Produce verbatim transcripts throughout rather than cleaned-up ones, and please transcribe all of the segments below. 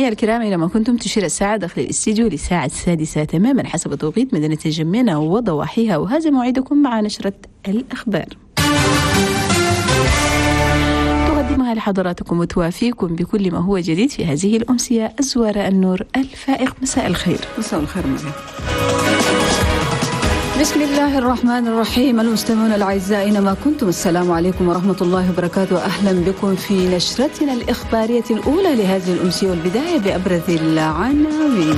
مستمعي الكرام، إلى ما كنتم تشير الساعة داخل الاستديو للساعة السادسة تماما حسب توقيت مدينة الجمينة وضواحيها، وهذا موعدكم مع نشرة الأخبار تقدمها لحضراتكم وتوافيكم بكل ما هو جديد في هذه الأمسية أزوار النور الفائق. مساء الخير. مساء الخير مريم. بسم الله الرحمن الرحيم. المستمعون الأعزاء أينما كنتم، السلام عليكم ورحمة الله وبركاته. أهلا بكم في نشرتنا الإخبارية الأولى لهذه الأمسية، والبداية بأبرز العناوين.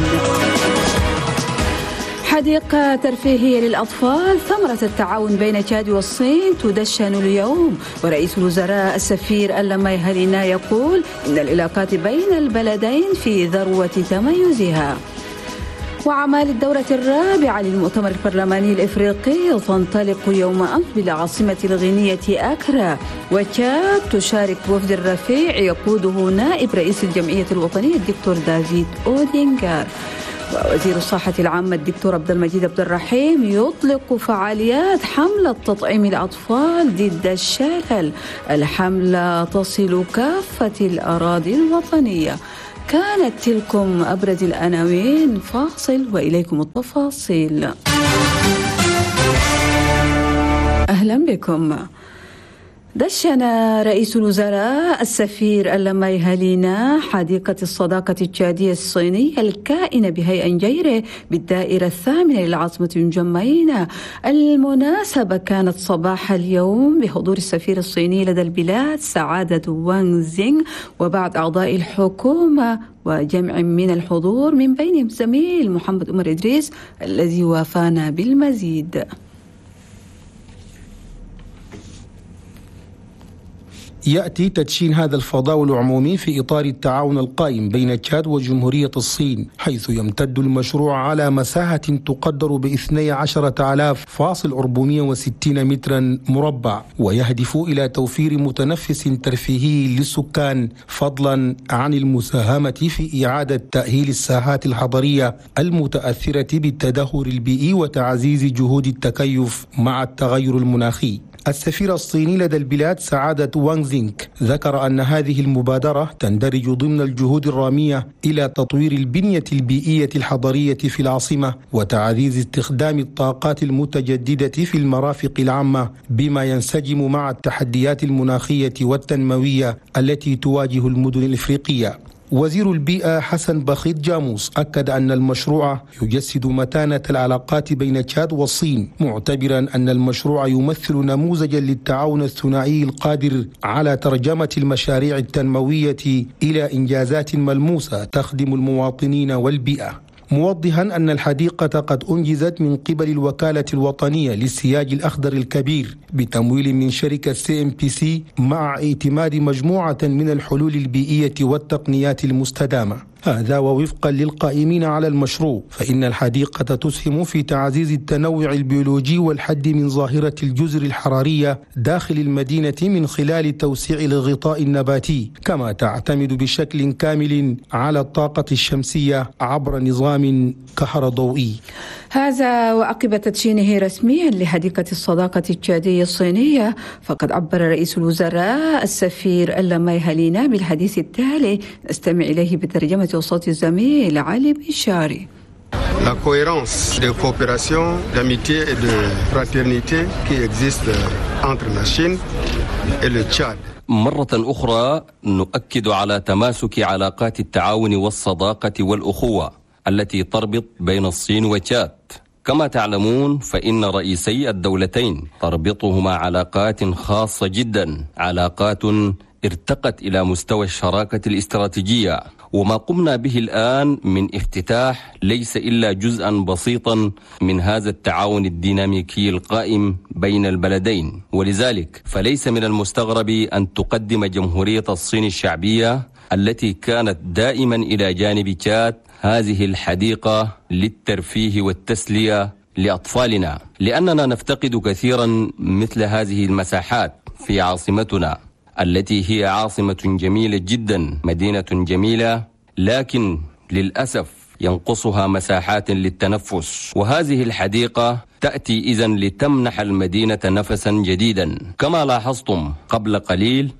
حديقة ترفيهية للأطفال، ثمرة التعاون بين تشاد والصين تدشن اليوم، ورئيس الوزراء السفير اللماي هالينا يقول إن العلاقات بين البلدين في ذروة تميزها. وأعمال الدورة الرابعة للمؤتمر البرلماني الإفريقي تنطلق يوم أمس بالعاصمة الغينية أكرا، وتشاد تشارك وفد الرفيع يقوده نائب رئيس الجمعية الوطنية الدكتور دافيد أودينغار. ووزير الصحة العامة الدكتور عبد المجيد عبد الرحيم يطلق فعاليات حملة تطعيم الأطفال ضد الشلل. الحملة تصل كافة الأراضي الوطنية. كانت تلكم أبرز العناوين، فاصل وإليكم التفاصيل. أهلا بكم. دشن رئيس الوزراء السفير اللماي هالينا حديقة الصداقة التشادية الصينية الكائنة بهيئة جيرة بالدائرة الثامنة للعاصمة الجمينة. المناسبة كانت صباح اليوم بحضور السفير الصيني لدى البلاد سعادة وانغ زينغ وبعض أعضاء الحكومة وجمع من الحضور، من بينهم زميل محمد عمر إدريس الذي وافانا بالمزيد. يأتي تدشين هذا الفضاء العمومي في إطار التعاون القائم بين تشاد وجمهورية الصين، حيث يمتد المشروع على مساحة تقدر باثني عشرة آلاف فاصل أربعمائة وستين مترا مربع، ويهدف إلى توفير متنفس ترفيهي للسكان، فضلا عن المساهمة في إعادة تأهيل الساحات الحضرية المتأثرة بالتدهور البيئي وتعزيز جهود التكيف مع التغير المناخي. السفير الصيني لدى البلاد سعادة وانغ زينغ ذكر أن هذه المبادرة تندرج ضمن الجهود الرامية إلى تطوير البنية البيئية الحضرية في العاصمة وتعزيز استخدام الطاقات المتجددة في المرافق العامة، بما ينسجم مع التحديات المناخية والتنموية التي تواجه المدن الإفريقية. وزير البيئة حسن بخيت جاموس أكد أن المشروع يجسد متانة العلاقات بين تشاد والصين، معتبرا أن المشروع يمثل نموذجا للتعاون الثنائي القادر على ترجمة المشاريع التنموية إلى إنجازات ملموسة تخدم المواطنين والبيئة، موضحا أن الحديقة قد أنجزت من قبل الوكالة الوطنية للسياج الأخضر الكبير بتمويل من شركة سي ام بي سي مع اعتماد مجموعة من الحلول البيئية والتقنيات المستدامة. هذا ووفقا للقائمين على المشروع، فإن الحديقة تسهم في تعزيز التنوع البيولوجي والحد من ظاهرة الجزر الحرارية داخل المدينة من خلال توسيع الغطاء النباتي، كما تعتمد بشكل كامل على الطاقة الشمسية عبر نظام كهربائي. هذا وعقب تدشينه رسميا لحديقة الصداقة التشادية الصينية، فقد عبر رئيس الوزراء السفير اللماي هالينا بالحديث التالي، نستمع إليه بترجمة وصوت الزميل علي بشاري. La cohérence de coopération, d'amitié et de fraternité qui existe entre la Chine et le Tchad. مرة أخرى نؤكد على تماسك علاقات التعاون والصداقة والأخوة التي تربط بين الصين وتشاد. كما تعلمون فإن رئيسي الدولتين تربطهما علاقات خاصة جدا، علاقات ارتقت إلى مستوى الشراكة الاستراتيجية، وما قمنا به الآن من افتتاح ليس إلا جزءا بسيطا من هذا التعاون الديناميكي القائم بين البلدين. ولذلك فليس من المستغرب أن تقدم جمهورية الصين الشعبية التي كانت دائما إلى جانب تشاد هذه الحديقة للترفيه والتسلية لأطفالنا، لأننا نفتقد كثيرا مثل هذه المساحات في عاصمتنا التي هي عاصمة جميلة جدا، مدينة جميلة، لكن للأسف ينقصها مساحات للتنفس، وهذه الحديقة تأتي إذن لتمنح المدينة نفسا جديدا. كما لاحظتم قبل قليل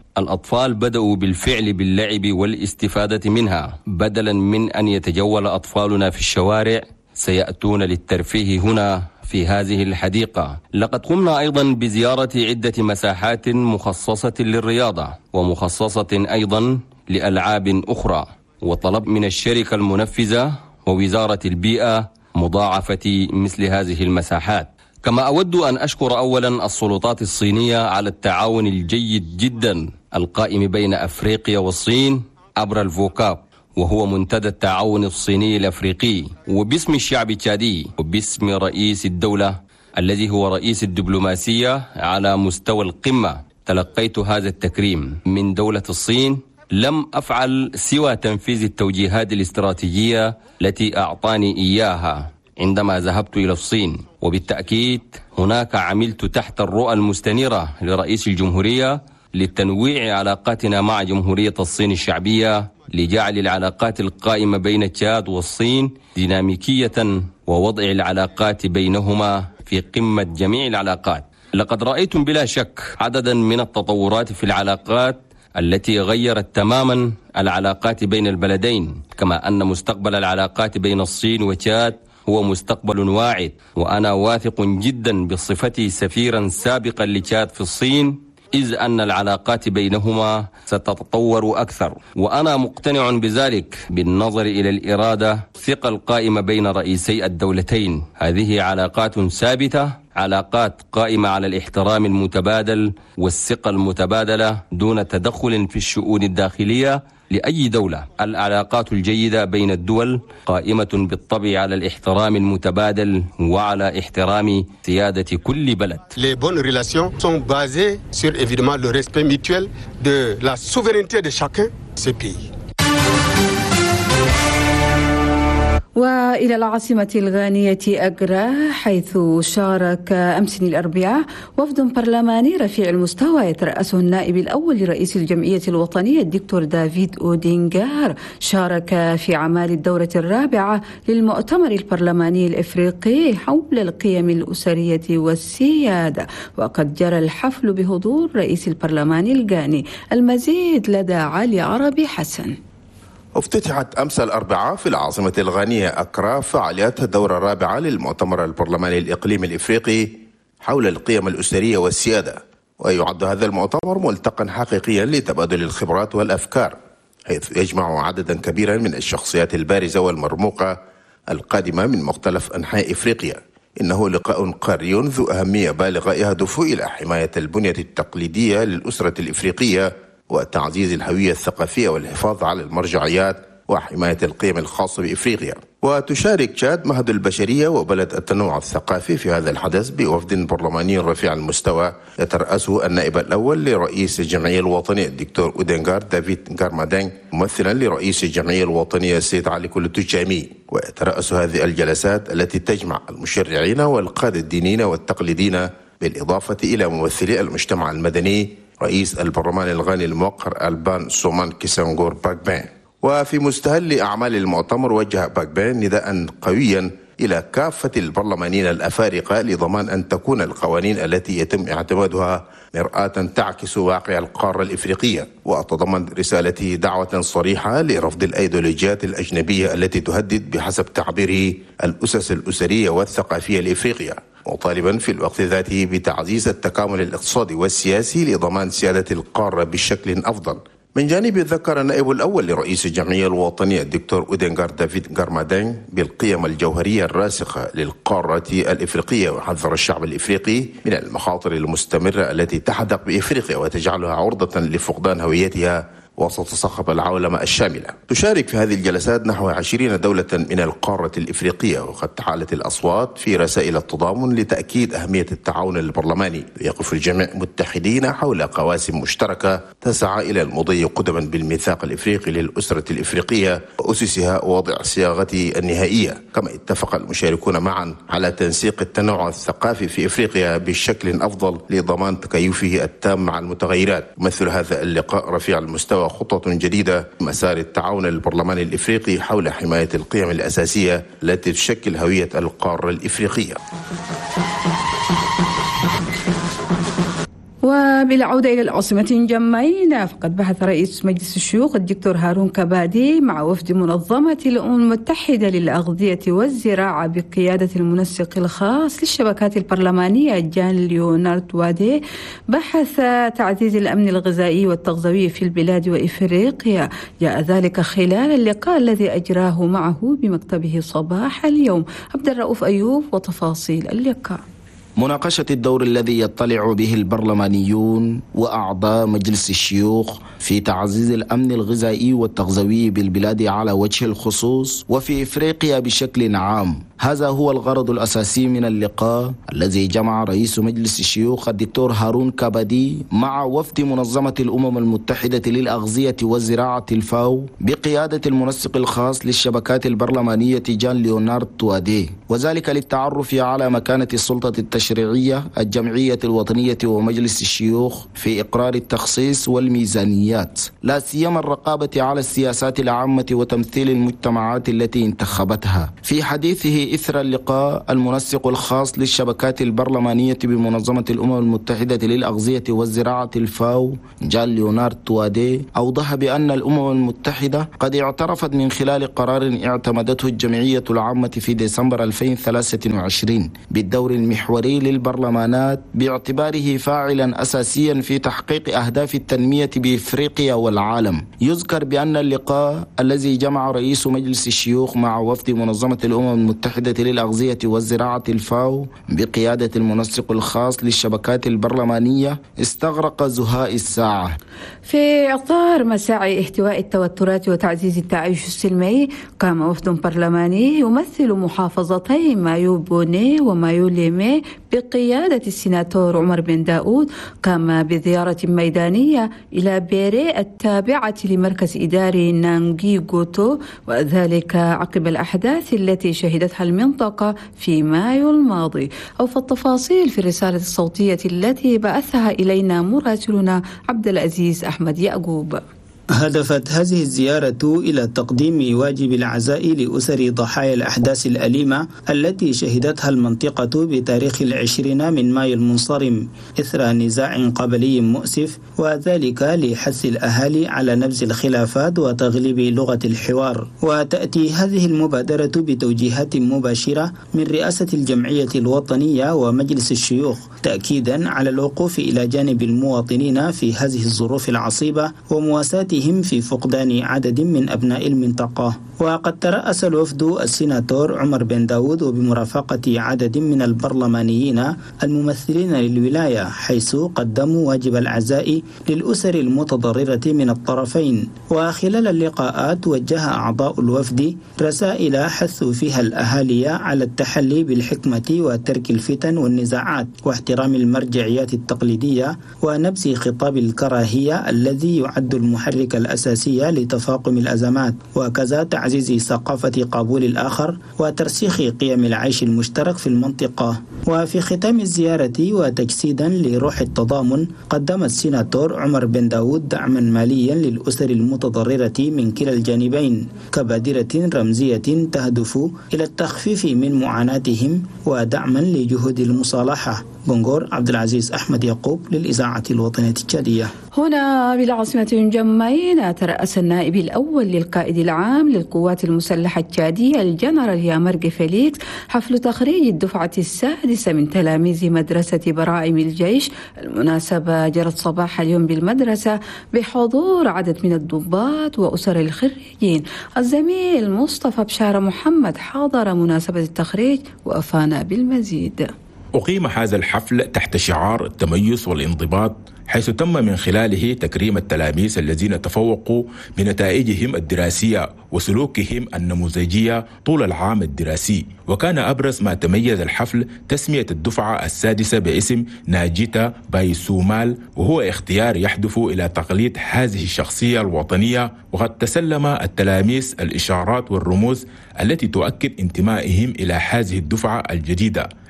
الأطفال بدأوا بالفعل باللعب والاستفادة منها، بدلا من أن يتجول أطفالنا في الشوارع سيأتون للترفيه هنا في هذه الحديقة. لقد قمنا أيضا بزيارة عدة مساحات مخصصة للرياضة ومخصصة أيضا لألعاب أخرى، وطلب من الشركة المنفذة ووزارة البيئة مضاعفة مثل هذه المساحات. كما أود أن أشكر أولا السلطات الصينية على التعاون الجيد جدا القائم بين أفريقيا والصين عبر الفوكاب، وهو منتدى التعاون الصيني الأفريقي، وباسم الشعب التشادي وباسم رئيس الدولة الذي هو رئيس الدبلوماسية على مستوى القمة تلقيت هذا التكريم من دولة الصين. لم أفعل سوى تنفيذ التوجيهات الاستراتيجية التي أعطاني إياها عندما ذهبت إلى الصين، وبالتأكيد هناك عملت تحت الرؤى المستنيرة لرئيس الجمهورية لتنويع علاقاتنا مع جمهورية الصين الشعبية، لجعل العلاقات القائمة بين تشاد والصين ديناميكية ووضع العلاقات بينهما في قمة جميع العلاقات. لقد رأيتم بلا شك عددا من التطورات في العلاقات التي غيرت تماما العلاقات بين البلدين، كما أن مستقبل العلاقات بين الصين وتشاد هو مستقبل واعد، وأنا واثق جدا بصفتي سفيرا سابقا لتشاد في الصين، إذ أن العلاقات بينهما ستتطور أكثر، وأنا مقتنع بذلك بالنظر إلى الإرادة الثقة القائمة بين رئيسي الدولتين. هذه علاقات ثابتة، علاقات قائمة على الاحترام المتبادل والثقة المتبادلة دون تدخل في الشؤون الداخلية لأي دولة. العلاقات الجيدة بين الدول قائمة بالطبع على الاحترام المتبادل وعلى احترام سيادة كل بلد. Les bonnes relations sont basées sur évidemment le respect mutuel de la souveraineté de chacun de ces pays. وإلى العاصمة الغانية أكرا، حيث شارك أمس الأربعاء وفد برلماني رفيع المستوى يترأسه النائب الأول لرئيس الجمعية الوطنية الدكتور دافيد أودينغار، شارك في أعمال الدورة الرابعة للمؤتمر البرلماني الإفريقي حول القيم الأسرية والسيادة، وقد جرى الحفل بحضور رئيس البرلمان الغاني. المزيد لدى علي عربي حسن. افتتحت أمس الأربعاء في العاصمة الغانية أكرا فعاليات الدورة الرابعة للمؤتمر البرلماني الإقليمي الإفريقي حول القيم الأسرية والسيادة، ويعد هذا المؤتمر ملتقى حقيقيا لتبادل الخبرات والأفكار، حيث يجمع عددا كبيرا من الشخصيات البارزة والمرموقة القادمة من مختلف أنحاء إفريقيا. إنه لقاء قاري ذو أهمية بالغة يهدف إلى حماية البنية التقليدية للأسرة الإفريقية وتعزيز الهوية الثقافية والحفاظ على المرجعيات وحماية القيم الخاصة بإفريقيا. وتشارك تشاد مهد البشرية وبلد التنوع الثقافي في هذا الحدث بوفد برلماني رفيع المستوى يترأسه النائب الأول لرئيس الجمعية الوطنية الدكتور أودينغار دافيد غارمادينغ، ممثلا لرئيس الجمعية الوطنية السيد علي كولوتوشامي. ويترأس هذه الجلسات التي تجمع المشرعين والقادة الدينيين والتقليديين بالإضافة إلى ممثلي المجتمع المدني رئيس البرلمان الغاني الموقر ألبان سومان كيسانغور باكبان. وفي مستهل أعمال المؤتمر وجه باكبان نداء قويا إلى كافة البرلمانيين الأفارقة لضمان أن تكون القوانين التي يتم اعتمادها مرآة تعكس واقع القارة الإفريقية، وتضمن رسالته دعوة صريحة لرفض الأيديولوجيات الأجنبية التي تهدد بحسب تعبيره الأسس الأسرية والثقافية لإفريقيا، وطالبا في الوقت ذاته بتعزيز التكامل الاقتصادي والسياسي لضمان سيادة القارة بشكل أفضل. من جانب ذكر النائب الأول لرئيس الجمعية الوطنية الدكتور أودينغار دافيد غارمادينغ بالقيم الجوهرية الراسخة للقارة الإفريقية، وحذر الشعب الإفريقي من المخاطر المستمرة التي تحدق بإفريقيا وتجعلها عرضة لفقدان هويتها وسط صخب العولمة الشاملة. تشارك في هذه الجلسات نحو عشرين دولة من القارة الإفريقية، وقد تعالت الأصوات في رسائل التضامن لتأكيد أهمية التعاون البرلماني، يقف الجميع متحدين حول قواسم مشتركة تسعى إلى المضي قدما بالميثاق الإفريقي للأسرة الإفريقية وأسسها ووضع صياغته النهائية. كما اتفق المشاركون معا على تنسيق التنوع الثقافي في إفريقيا بشكل أفضل لضمان تكيفه التام مع المتغيرات. يمثل هذا اللقاء رفيع المستوى خطة جديدة مسار التعاون البرلماني الإفريقي حول حماية القيم الأساسية التي تشكل هوية القارة الإفريقية. و وبالعودة إلى العاصمة جمينة، فقد بحث رئيس مجلس الشيوخ الدكتور هارون كبادي مع وفد منظمة الأمم المتحدة للأغذية والزراعة بقيادة المنسق الخاص للشبكات البرلمانية جان ليونارد وادي بحث تعزيز الأمن الغذائي والتغذوي في البلاد وإفريقيا. جاء ذلك خلال اللقاء الذي أجراه معه بمكتبه صباح اليوم. عبد الرؤوف أيوب وتفاصيل اللقاء. مناقشة الدور الذي يطلع به البرلمانيون وأعضاء مجلس الشيوخ في تعزيز الأمن الغذائي والتغذوي بالبلاد على وجه الخصوص وفي إفريقيا بشكل عام، هذا هو الغرض الأساسي من اللقاء الذي جمع رئيس مجلس الشيوخ الدكتور هارون كبادي مع وفد منظمة الأمم المتحدة للأغذية والزراعة الفاو بقيادة المنسق الخاص للشبكات البرلمانية جان ليونارد توادي، وذلك للتعرف على مكانة السلطة التشريعية الجمعية الوطنية ومجلس الشيوخ في إقرار التخصيص والميزانيات، لا سيما الرقابة على السياسات العامة وتمثيل المجتمعات التي انتخبتها. في حديثه إثر اللقاء، المنسق الخاص للشبكات البرلمانية بمنظمة الأمم المتحدة للأغذية والزراعة الفاو جان ليونارد توادي أوضح بأن الأمم المتحدة قد اعترفت من خلال قرار اعتمدته الجمعية العامة في ديسمبر ألفين وثلاثة وعشرين بالدور المحوري للبرلمانات باعتباره فاعلا أساسيا في تحقيق أهداف التنمية بإفريقيا والعالم. يذكر بأن اللقاء الذي جمع رئيس مجلس الشيوخ مع وفد منظمة الأمم المتحدة للأغذية والزراعة الفاو بقيادة المنسق الخاص للشبكات البرلمانية استغرق زهاء الساعة. في إطار مساعي احتواء التوترات وتعزيز التعايش السلمي، قام وفد برلماني يمثل محافظتي مايو بوني ومايو ليمي بقيادة السيناتور عمر بن داود، قام بزيارة ميدانية إلى بيري التابعة لمركز إداري نانجي غوتو، وذلك عقب الأحداث التي شهدتها المنطقة في مايو الماضي. أوفى التفاصيل في الرسالة الصوتية التي بعثها إلينا مراسلنا عبد العزيز أحمد يعقوب. هدفت هذه الزيارة إلى تقديم واجب العزاء لأسر ضحايا الأحداث الأليمة التي شهدتها المنطقة بتاريخ العشرين من مايو المنصرم إثر نزاع قبلي مؤسف، وذلك لحث الأهالي على نبذ الخلافات وتغليب لغة الحوار. وتأتي هذه المبادرة بتوجيهات مباشرة من رئاسة الجمعية الوطنية ومجلس الشيوخ، تأكيدا على الوقوف إلى جانب المواطنين في هذه الظروف العصيبة ومواساتهم في فقدان عدد من أبناء المنطقة. وقد ترأس الوفد السيناتور عمر بن داود وبمرافقة عدد من البرلمانيين الممثلين للولاية، حيث قدموا واجب العزاء للأسر المتضررة من الطرفين. وخلال اللقاءات وجه أعضاء الوفد رسائل حثوا فيها الأهالي على التحلي بالحكمة وترك الفتن والنزاعات واحترام المرجعيات التقليدية ونبذ خطاب الكراهية الذي يعد المحرك الأساسي لتفاقم الأزمات، وكذا تعزيز ثقافة قبول الآخر وترسيخ قيم العيش المشترك في المنطقة. وفي ختام الزيارة وتجسيدا لروح التضامن، قدم السيناتور عمر بن داود دعما ماليا للأسر المتضررة من كلا الجانبين كبادرة رمزية تهدف إلى التخفيف من معاناتهم ودعما لجهود المصالحة. بنغور عبد العزيز أحمد يعقوب للإذاعة الوطنية التشادية. هنا بالعاصمة جمينة، ترأس النائب الأول للقائد العام للقوات المسلحة التشادية الجنرال يامرغ فيليكس حفل تخريج الدفعة السادسة من تلاميذ مدرسة براعم الجيش. المناسبة جرت صباح اليوم بالمدرسة بحضور عدد من الضباط وأسر الخريجين. الزميل مصطفى بشارة محمد حاضر مناسبة التخريج وأفانا بالمزيد. أقيم هذا الحفل تحت شعار التميز والانضباط، حيث تم من خلاله تكريم التلاميذ الذين تفوقوا بنتائجهم الدراسية وسلوكهم النموذجية طول العام الدراسي. وكان أبرز ما تميز الحفل تسمية الدفعة السادسة باسم ناجيتا بايسومال، وهو اختيار يهدف إلى تقليد هذه الشخصية الوطنية. وقد تسلم التلاميذ الإشارات والرموز التي تؤكد انتمائهم إلى هذه الدفعة الجديدة،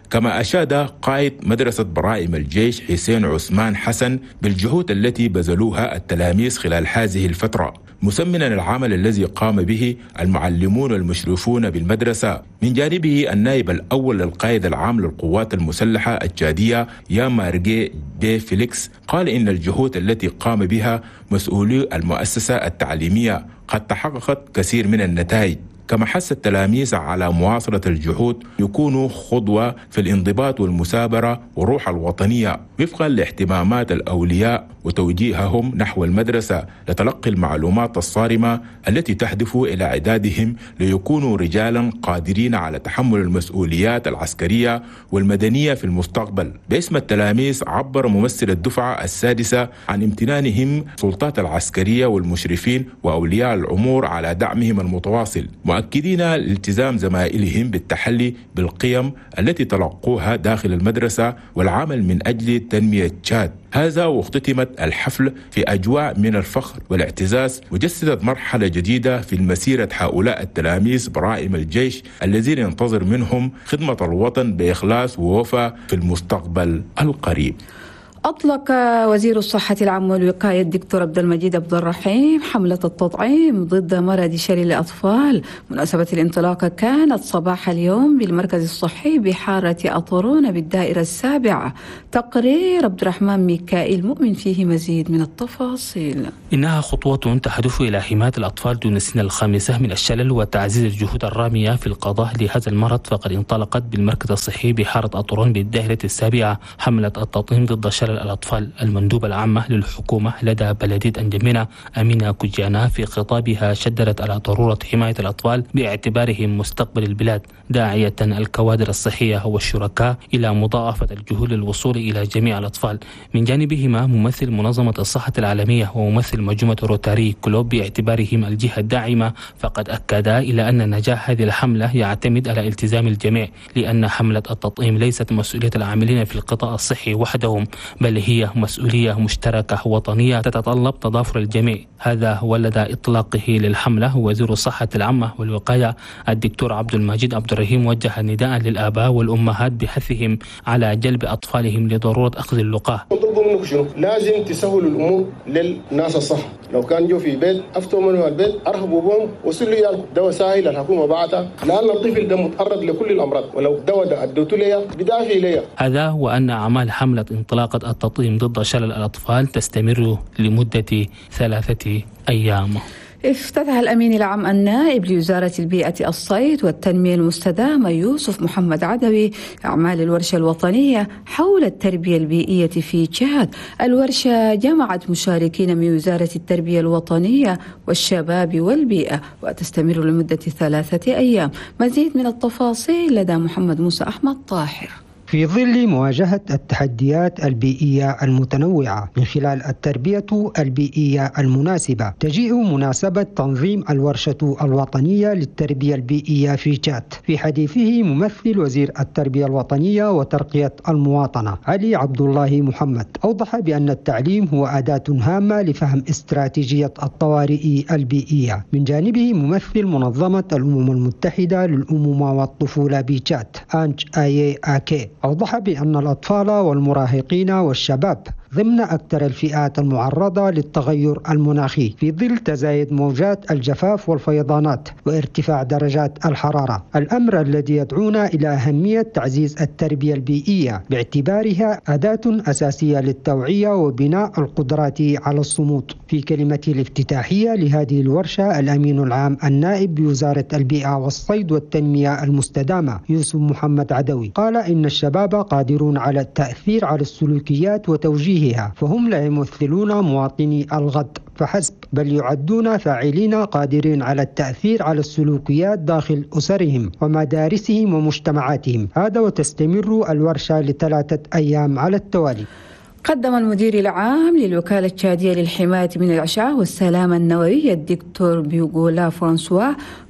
كما أشاد قائد مدرسة براعم الجيش حسين عثمان حسن بالجهود التي بذلوها التلاميذ خلال هذه الفترة، مسمنا العمل الذي قام به المعلمون والمشرفون بالمدرسة. من جانبه النائب الأول للقائد العام للقوات المسلحة التشادية يا مارجي بي فيليكس قال إن الجهود التي قام بها مسؤولي المؤسسة التعليمية قد تحققت كثير من النتائج، كما حث التلاميذ على مواصلة الجهود يكونوا خطوة في الانضباط والمثابرة والروح الوطنية وفقا لاهتمامات الأولياء وتوجيههم نحو المدرسة لتلقي المعلومات الصارمة التي تهدف إلى إعدادهم ليكونوا رجالا قادرين على تحمل المسؤوليات العسكرية والمدنية في المستقبل. باسم التلاميذ عبر ممثل الدفعة السادسة عن امتنانهم السلطات العسكرية والمشرفين وأولياء الأمور على دعمهم المتواصل، مؤكدين التزام زمائلهم بالتحلي بالقيم التي تلقوها داخل المدرسة والعمل من أجل تنمية تشاد. هذا واختتمت الحفل في أجواء من الفخر والاعتزاز، وجسدت مرحلة جديدة في مسيرة هؤلاء التلاميذ براعم الجيش الذين ينتظر منهم خدمة الوطن بإخلاص ووفاء في المستقبل القريب. أطلق وزير الصحة العامة والوقاية الدكتور عبد المجيد عبد الرحيم حملة التطعيم ضد مرض شلل الأطفال. مناسبة الانطلاقة كانت صباح اليوم بالمركز الصحي بحارة أطرون بالدائرة السابعة. تقرير عبد الرحمن ميكائيل مؤمن فيه مزيد من التفاصيل. إنها خطوة تهدف إلى حماية الأطفال دون السن الخامسة من الشلل وتعزيز الجهود الرامية في القضاء لهذا المرض. فقد انطلقت بالمركز الصحي بحارة أطرون بالدائرة السابعة حملة التطعيم ضد شلل الأطفال. المندوبة العامة للحكومة لدى بلدية أنجمينة أمينة كجانا في خطابها شددت على ضرورة حماية الأطفال باعتبارهم مستقبل البلاد، داعية الكوادر الصحية والشركاء إلى مضاعفة الجهود للوصول إلى جميع الأطفال. من جانبهما ممثل منظمة الصحة العالمية وممثل مجموعة روتاري كلوب باعتبارهم الجهة الداعمة، فقد أكدا إلى أن نجاح هذه الحملة يعتمد على التزام الجميع، لأن حملة التطعيم ليست مسؤولية العاملين في القطاع الصحي وحدهم، بل هي مسؤولية مشتركة وطنية تتطلب تضافر الجميع. هذا هو لدى إطلاقه للحملة وزير الصحة العامة والوقاية الدكتور عبد المجيد عبد الرحيم وجه نداء للآباء والأمهات بحثهم على جلب أطفالهم لضرورة أخذ اللقاح. نطلبوا منكم شنو؟ لازم تسهلوا الأمور للناس الصح. لو كان جو في بيت أفتوا منه البيت أرهبوا بهم وصلوا يالكم دواء سهل الحكومة بعتها، لأن الطفل ده متعرض لكل الأمراض، ولو الدواء ده أدوته ليا بدافع ليا. هذا وأن أعمال حملة انطلاقة التطعيم ضد شلل الأطفال تستمر لمدة ثلاثة أيام. افتتح الأمين العام النائب لوزارة البيئة الصيد والتنمية المستدامة يوسف محمد عدوي أعمال الورشة الوطنية حول التربية البيئية في تشاد. الورشة جمعت مشاركين من وزارة التربية الوطنية والشباب والبيئة وتستمر لمدة ثلاثة أيام. مزيد من التفاصيل لدى محمد موسى أحمد طاهر. في ظل مواجهة التحديات البيئية المتنوعة من خلال التربية البيئية المناسبة، تجيء مناسبة تنظيم الورشة الوطنية للتربية البيئية في تشاد. في حديثه ممثل وزير التربية الوطنية وترقية المواطنة علي عبد الله محمد أوضح بأن التعليم هو أداة هامة لفهم استراتيجية الطوارئ البيئية. من جانبه ممثل منظمة الأمم المتحدة للأمومة والطفولة بتشاد أنج آي آكي أوضح بأن الأطفال والمراهقين والشباب ضمن أكثر الفئات المعرضة للتغير المناخي في ظل تزايد موجات الجفاف والفيضانات وارتفاع درجات الحرارة، الأمر الذي يدعونا إلى أهمية تعزيز التربية البيئية باعتبارها أداة أساسية للتوعية وبناء القدرات على الصمود. في كلمته الافتتاحية لهذه الورشة الأمين العام النائب بوزارة البيئة والصيد والتنمية المستدامة يوسف محمد عدوي قال إن الشباب قادرون على التأثير على السلوكيات وتوجيه فهم لا يمثلون مواطني الغد فحسب، بل يعدون فاعلين قادرين على التأثير على السلوكيات داخل أسرهم ومدارسهم ومجتمعاتهم. هذا وتستمر الورشة لثلاثة أيام على التوالي. قدم المدير العام للوكالة التشادية للحماية من الأشعة والسلامة النووية الدكتور بيوغولا فرانسوا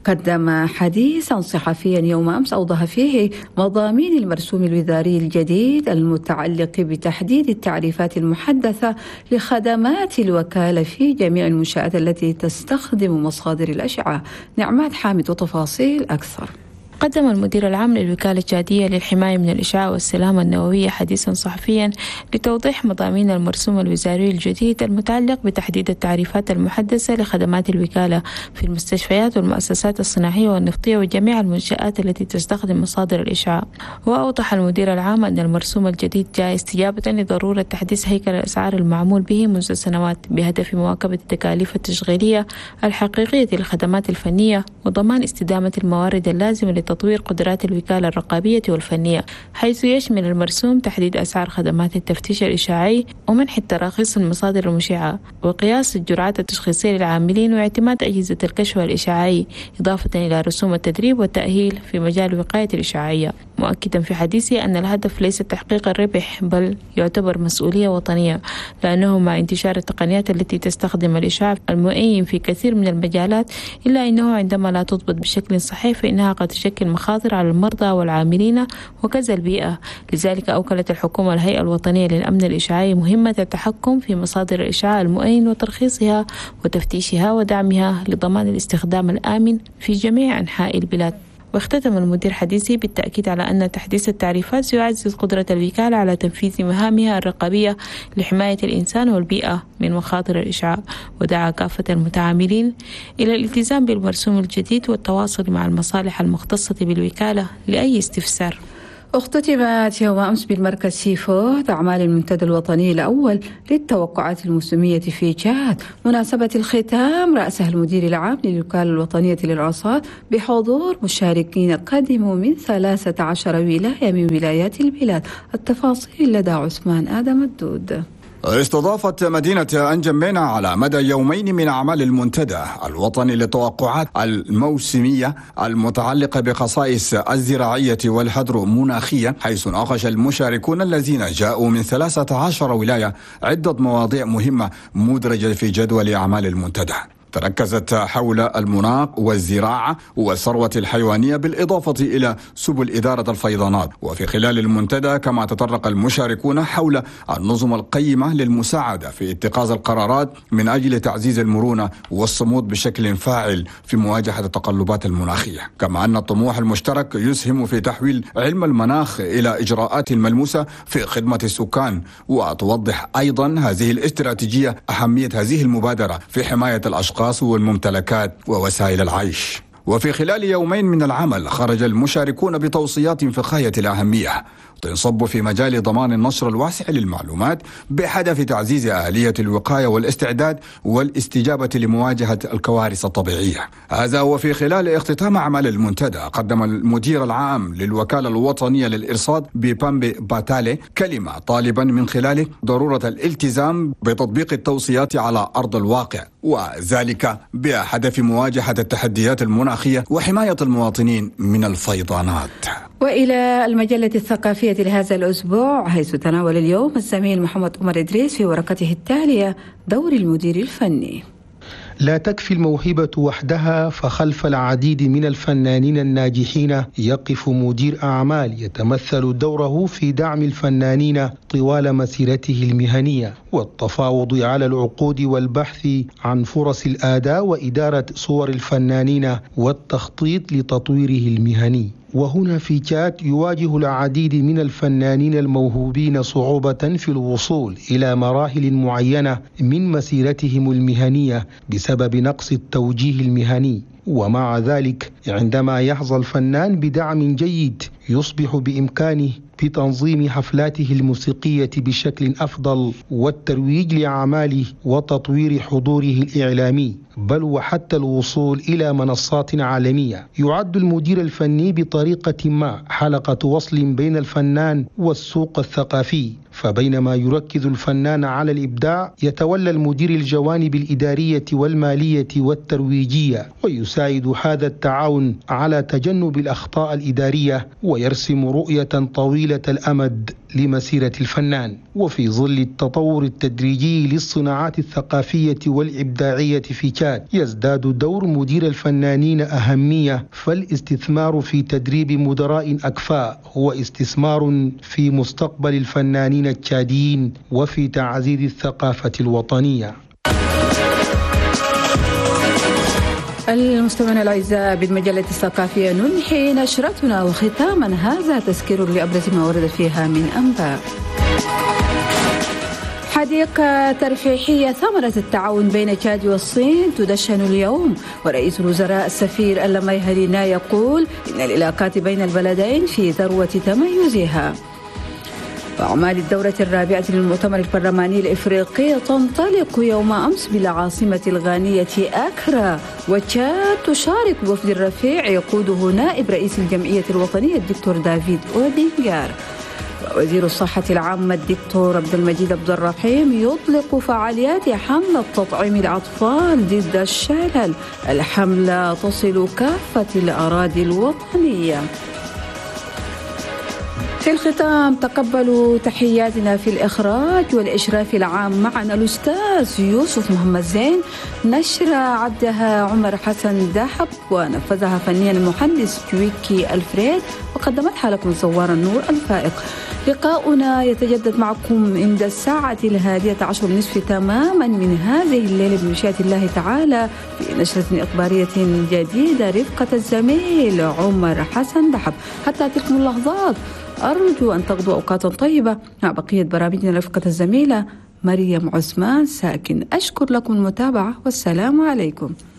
قدم حديثا صحفيا يوم أمس أوضح فيه مضامين المرسوم الوزاري الجديد المتعلق بتحديد التعريفات المحدثة لخدمات الوكالة في جميع المنشآت التي تستخدم مصادر الأشعة. نعمات حامد وتفاصيل أكثر. قدم المدير العام للوكالة التشادية للحماية من الإشعاع والسلامة النووية حديثا صحفيا لتوضيح مضامين المرسوم الوزاري الجديد المتعلق بتحديد التعريفات المحدثة لخدمات الوكالة في المستشفيات والمؤسسات الصناعية والنفطية وجميع المنشآت التي تستخدم مصادر الإشعاع. وأوضح المدير العام أن المرسوم الجديد جاء استجابة لضرورة تحديث هيكل الأسعار المعمول به منذ سنوات بهدف مواكبة التكاليف التشغيلية الحقيقية للخدمات الفنية وضمان استدامة الموارد اللازمة لتطوير قدرات الوكالة الرقابية والفنية، حيث يشمل المرسوم تحديد أسعار خدمات التفتيش الإشعاعي ومنح التراخيص المصادر المشعة وقياس الجرعات التشخيصية للعاملين واعتماد أجهزة الكشف الإشعاعي، إضافة إلى رسوم التدريب والتأهيل في مجال الوقاية الإشعاعية، مؤكدا في حديثه أن الهدف ليس تحقيق الربح بل يعتبر مسؤولية وطنية، لأنه مع انتشار التقنيات التي تستخدم الإشعاع المؤيم في كثير من المجالات إلا أنه عندما لا تضبط بشكل صحيح فإنها قد تشكل مخاطر على المرضى والعاملين وكذا البيئة. لذلك أوكلت الحكومة الهيئة الوطنية للأمن الإشعاعي مهمة التحكم في مصادر الإشعاع المؤين وترخيصها وتفتيشها ودعمها لضمان الاستخدام الآمن في جميع أنحاء البلاد. واختتم المدير حديثه بالتأكيد على أن تحديث التعريفات سيعزز قدرة الوكالة على تنفيذ مهامها الرقابية لحماية الإنسان والبيئة من مخاطر الإشعاع، ودعا كافة المتعاملين إلى الالتزام بالمرسوم الجديد والتواصل مع المصالح المختصة بالوكالة لأي استفسار. اختتمت يوم أمس بالمركز سيفورد أعمال المنتدى الوطني الأول للتوقعات الموسمية في تشاد. مناسبة الختام رأسها المدير العام للوكالة الوطنية للأرصاد بحضور مشاركين قدموا من ثلاثة عشر ولاية من ولايات البلاد. التفاصيل لدى عثمان آدم الدود. استضافت مدينة أنجمينا على مدى يومين من أعمال المنتدى الوطني للتوقعات الموسمية المتعلقة بخصائص الزراعية والهيدرومناخية، حيث ناقش المشاركون الذين جاءوا من ثلاثة عشر ولاية عدة مواضيع مهمة مدرجة في جدول أعمال المنتدى. تركزت حول المناخ والزراعة والثروة الحيوانية بالإضافة إلى سبل إدارة الفيضانات. وفي خلال المنتدى كما تطرق المشاركون حول النظم القيمة للمساعدة في اتخاذ القرارات من أجل تعزيز المرونة والصمود بشكل فاعل في مواجهة التقلبات المناخية، كما أن الطموح المشترك يسهم في تحويل علم المناخ إلى إجراءات ملموسة في خدمة السكان. وتوضح أيضا هذه الاستراتيجية أهمية هذه المبادرة في حماية الأشخاص والممتلكات ووسائل العيش. وفي خلال يومين من العمل خرج المشاركون بتوصيات في غاية الأهمية تنصب في مجال ضمان النشر الواسع للمعلومات بهدف تعزيز آلية الوقاية والاستعداد والاستجابة لمواجهة الكوارث الطبيعية. هذا وفي خلال اختتام أعمال المنتدى قدم المدير العام للوكالة الوطنية للإرصاد ببامبي باتالي كلمة طالبا من خلاله ضرورة الالتزام بتطبيق التوصيات على أرض الواقع، وذلك بهدف مواجهة التحديات المناخية وحماية المواطنين من الفيضانات. وإلى المجلة الثقافية لهذا الأسبوع، حيث تناول اليوم الزميل محمد عمر إدريس في ورقته التالية دور المدير الفني. لا تكفي الموهبة وحدها، فخلف العديد من الفنانين الناجحين يقف مدير أعمال يتمثل دوره في دعم الفنانين طوال مسيرته المهنية والتفاوض على العقود والبحث عن فرص الأداء وإدارة صور الفنانين والتخطيط لتطويره المهني. وهنا في تشاد يواجه العديد من الفنانين الموهوبين صعوبة في الوصول إلى مراحل معينة من مسيرتهم المهنية بسبب نقص التوجيه المهني. ومع ذلك عندما يحظى الفنان بدعم جيد يصبح بإمكانه بتنظيم حفلاته الموسيقية بشكل أفضل والترويج لأعماله وتطوير حضوره الإعلامي، بل وحتى الوصول إلى منصات عالمية. يعد المدير الفني بطريقة ما حلقة وصل بين الفنان والسوق الثقافي، فبينما يركز الفنان على الإبداع يتولى المدير الجوانب الإدارية والمالية والترويجية، ويساعد هذا التعاون على تجنب الأخطاء الإدارية ويرسم رؤية طويلة الأمد لمسيرة الفنان. وفي ظل التطور التدريجي للصناعات الثقافية والإبداعية في تشاد يزداد دور مدير الفنانين أهمية، فالاستثمار في تدريب مدراء أكفاء هو استثمار في مستقبل الفنانين التشاديين وفي تعزيز الثقافة الوطنية. المستمعين الأعزاء، بالمجلة الثقافية ننهي نشرتنا، وختاما هذا تذكير لأبرز ما ورد فيها من أنباء. حديقة ترفيحية ثمرة التعاون بين تشاد والصين تدشن اليوم، ورئيس الوزراء السفير اللميهر لينا يقول إن العلاقات بين البلدين في ذروة تميزها. وأعمال الدورة الرابعة للمؤتمر البرلماني الإفريقي تنطلق يوم أمس بالعاصمة الغانية أكرا، وتشاد تشارك بوفد الرفيع يقوده نائب رئيس الجمعية الوطنية الدكتور دافيد أودينغار. وزير الصحة العامة الدكتور عبد المجيد عبد الرحيم يطلق فعاليات حملة تطعيم الأطفال ضد الشلل. الحملة تصل كافة الأراضي الوطنية. في الختام تقبلوا تحياتنا في الإخراج والإشراف العام معنا الأستاذ يوسف محمد زين، نشرة عدها عمر حسن دحب، ونفذها فنيا المهندس جويكي الفريد، وقدمتها لكم زوار النور الفائق. لقاؤنا يتجدد معكم عند الساعة الهادية عشر نصف تماما من هذه الليلة بمشيئة الله تعالى في نشرة إخبارية جديدة رفقة الزميل عمر حسن دحب. حتى تلك اللحظات أرجو أن تقضوا أوقاتا طيبة مع بقية برامجنا رفقة الزميلة مريم عثمان ساكن. أشكر لكم المتابعة والسلام عليكم.